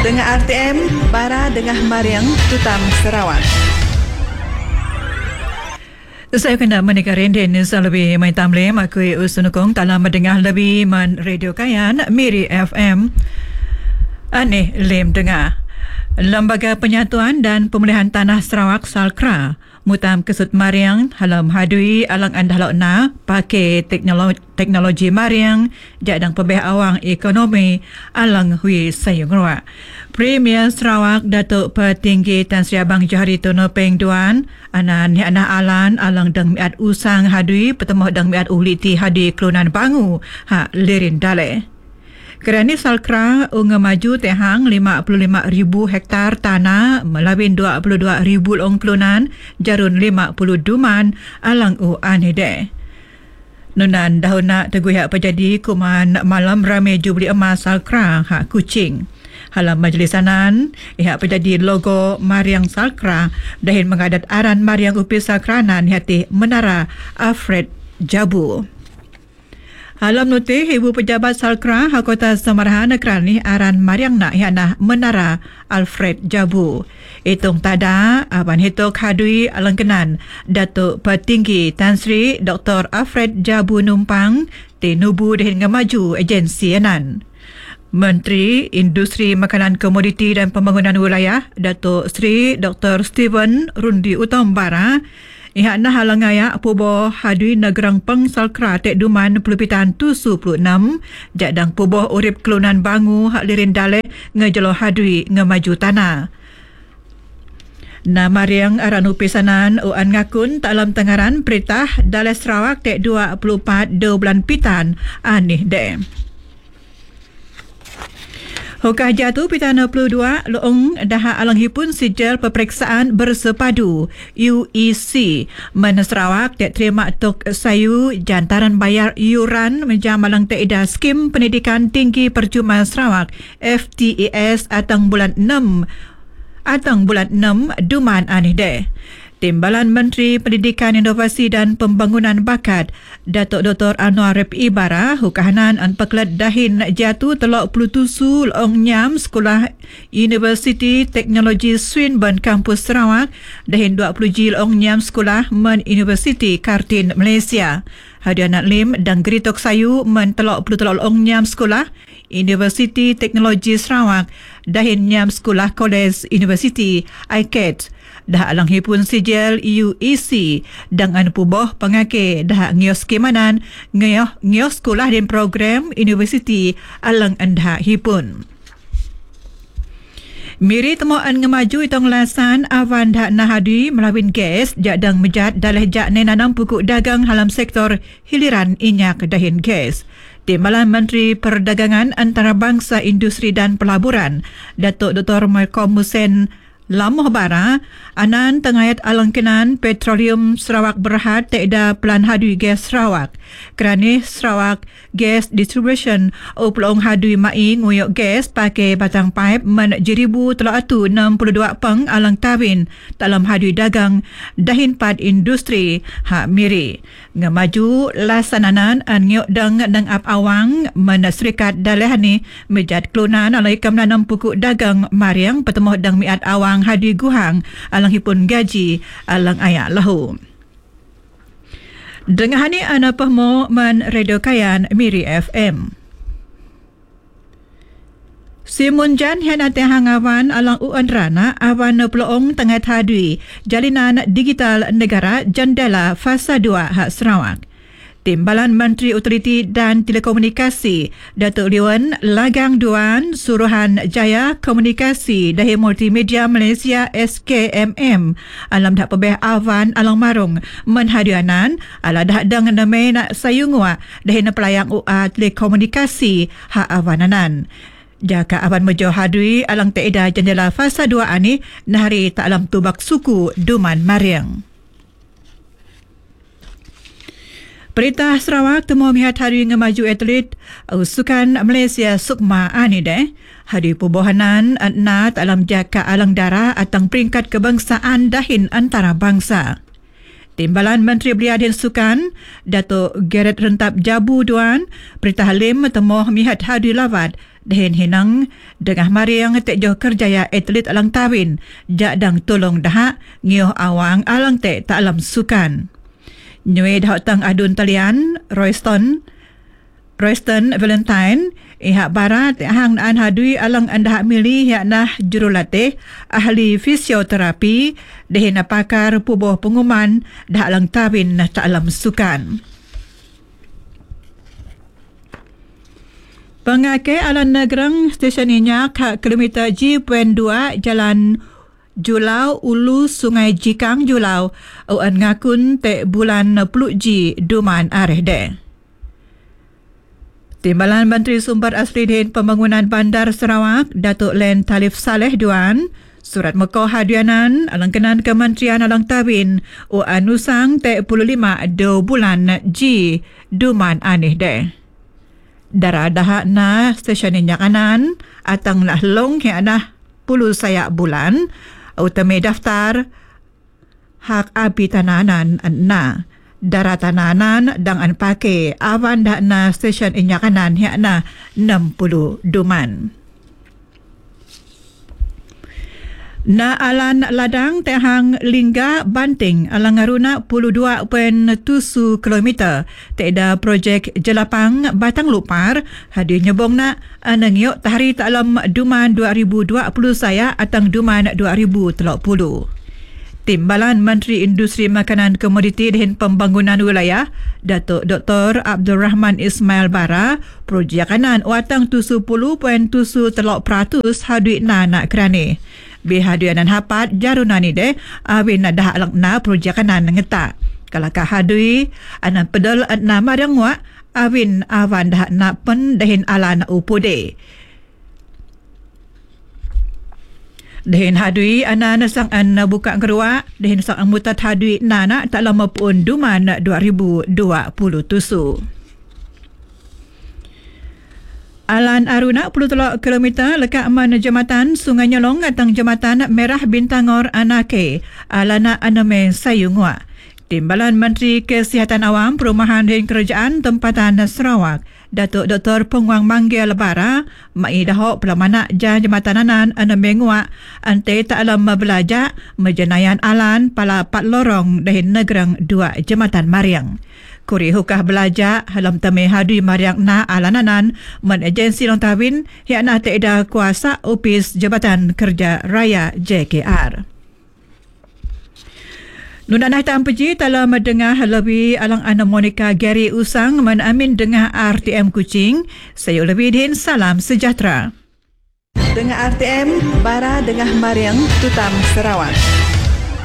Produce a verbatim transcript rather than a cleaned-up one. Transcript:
Dengan R T M, Bara Dengah Mariang, Tutam Sarawak. Saya kena menikah renden lebih main tamlem aku usunukong dalam mendengar lebih man radio kayan Miri F M. Aneh lem dengar. Lembaga Penyatuan dan Pemulihan Tanah Sarawak Salkra mutam kesut Mariang halam hadui alang andalok na pakai teknologi, teknologi Mariang jadang pebeh awang ekonomi alang hui sayung ruak. Premier Sarawak Datuk Petinggi Tan Sri Abang Johari Tono Peng Duan anan ni anah alan alang dang miat usang hadui petemuh dang miat uliti hadui kelunan bangu ha lirin dale. Kerana Salkra unga maju tehang lima puluh lima ribu hektar tanah melawin dua puluh dua ribu long kelunan jarun lima puluh duman alang u anide. Nunan dahun nak teguyak pejadi kuman malam ramai jubli emas Salkra hak Kuching. Halam majlis anan ihak pejadi logo Mariang Salkra dahin mengadat aran Mariang Upi Salkranan hati Menara Alfred Jabu. Halam notih Ibu Pejabat Salkra Hakota Samarahan Nekrani aran Mariang nak yana Menara Alfred Jabu. Itung tada aban hitok hadui alangkenan Datuk Petinggi Tan Sri Doktor Alfred Jabu Numpang tinubu dengan maju agensi anan. Menteri Industri Makanan Komoditi dan Pembangunan Wilayah Datuk Sri Doktor Stephen Rundi Utambara ihak na halangaya puboh hadui negerang peng Salkra tek duman pelupitan tujuh puluh enam jadang puboh urip kelunan bangu hak lirin dale ngejelo hadui ngemaju tanah. Na Mariang aran upisanan uan ngakun taklam tengaran Peritah Dalai Sarawak tek dua puluh empat dua bulan pitan anih de. Hokah jatuh pita enam puluh dua loong dah alang hipun sijil peperiksaan bersepadu U E C mana Sarawak tak terima tok sayu jantaran bayar yuran menjamalang teida skim pendidikan tinggi percuma Sarawak F T A S atang bulan enam atang bulan enam duman anih deh. Timbalan Menteri Pendidikan Inovasi dan Pembangunan Bakat Datuk Doktor Anwar Repi Bara hukahanan an peklat dahin jatuh telok puluh tusu long nyam Sekolah Universiti Teknologi Swinburne Kampus Sarawak dahin dua puluh ji long nyam Sekolah Men Universiti Kartin Malaysia. Hadiah lim dan geritok sayu men telok puluh telok long nyam Sekolah Universiti Teknologi Sarawak dahin nyam Sekolah Kolej Universiti I C A T. Dah alang hipun sijil U E C dengan puboh pengake dah ngios kemanan ngioh ngios sekolah dan program universiti alang anda hipun. Miri temuan ngemaju itong lasan awan dah nahadi melawin gas jadang mejat dalih jak nenanam pukuk dagang halam sektor hiliran inyak dahin gas. Timbalan Menteri Perdagangan Antarabangsa Industri dan Pelaburan Datuk Doktor Malcolm Hussein Lamoh Bara anan tengayat alangkenan Petroleum Sarawak Berhad teida pelan hadui gas Sarawak kerana Sarawak Gas Distribution uplong hadui mai nguyok gas pakai batang pipe men jeribu telah atu enam puluh dua peng alang tawin dalam hadui dagang dahin pad industri hak miri ngemaju lasananan an nguyok dang dang ap awang men serikat dalehani mejat kelunan alai kamnanam pukuk dagang Mariang petemuh dang miat awang hadi guhang alang hipun gaji alang ayak lahu. Dengahani ana pahmo man radio kayan Miri F M. Simunjan hena tehang awan alang uan rana awan neploong tengah hadui jalinan digital negara jendela fasa dua hak Sarawak. Timbalan Menteri Otoriti dan Telekomunikasi Datuk Lewan Lagang Duan Suruhan Jaya Komunikasi Dahi Multimedia Malaysia S K M M alam dak pebeh awan alang marung menhadianan ala dak dang name nak sayungwa dahi pelayang U A Telekomunikasi hak awananan. Jaka awan mejo hadui alang teida jendela fasa dua ani nahari tak alam tubak suku Duman Mariang. Peritah Sarawak temu mihat hari ngemaju atlet Sukan Malaysia Sukma anide hari pubohanan na dalam jaka alang darah atang peringkat kebangsaan dahin antara bangsa. Timbalan Menteri Belia dan Sukan Datuk Gerard Rentap Jabu Duan Perintah Halim temuh mihat hadi lawat Dehin hinang dengah mariang tek jo kerjaya atlet alang tawin jak dang tolong dah ngioh awang alang tek tak alam sukan. Nyue dah tang adun talian Royston Royston Valentine ihak barat hang an hadui alang anda milih hak nah jurulatih ahli fisioterapi dehin pakar pubuh penguman dah alang tawin tak alam sukan. Pengakai alam negerang stesen Inyak hak kilometer G dua Jalan Julau Ulu Sungai Jikang Julau uan ngakun te bulan peluk G Duman areh de. Timbalan Menteri Sumber Asli dan Pembangunan Bandar Sarawak Datuk Len Talif Saleh Duan surat mekoh hadianan alangkenan Kementerian Alang Tawin uan usang te puluh lima do bulan G Duman aneh de. Darah dah na stesen Inyak kanan atang lah long yang dah puluh sayak bulan utama daftar hak abi tananan na darah tananan dang an pake awan dah na stesen Inyak kanan yang na enam puluh duman. Na alan ladang tehang lingga banting alang aruna puluh dua perpuluhan tujuh kilometer teda projek jelapang batang lupar hadir nyebong na anangyok tahari taklam duman dua ribu dua puluh saya atang duman dua ribu tiga puluh. Timbalan Menteri Industri Makanan Komoditi dan Pembangunan Wilayah Datuk Doktor Abdul Rahman Ismail Bara projek kanan watang tujuh puluh perpuluhan tujuh tiga peratus haduit na nak kerane. Bihaduanan hapat jarunani de awin dah alang na projek kanan ngeta. Kalakah hadui anan pedal na marangwa awin awan dah na pen dahin ala na upude. Dahin hadui anan sang an buka ngerua dahin sang mutat hadui nana tak lama pun duman dua ribu dua puluh tujuh. Alan Aruna puluh tiga kilometer lekat man jambatan Sungai Nyolong atang jambatan Merah Bintangor Anake alana aname Sayungwa. Timbalan Menteri Kesihatan Awam Perumahan dan Kerajaan Tempatan Sarawak Datuk Doktor Penguang Manggil Bara mai dahok pelamanak jan jambatanan aname ngwa ante tak alam belajar mejenayan alan pala pat lorong dahin negerang dua jambatan Mariang. Kuri hukah belajar halam tame hadui mariang na alananan men agensi long tawin yang na teeda kuasa Opis Jabatan Kerja Raya J K R. Nunanah tam peji telah mendengar lebih alang ana Monica Gary Usang men amin dengar R T M Kuching. Saya lebih din salam sejahtera. Dengar R T M Bara Dengah Mariang Tutam Sarawak.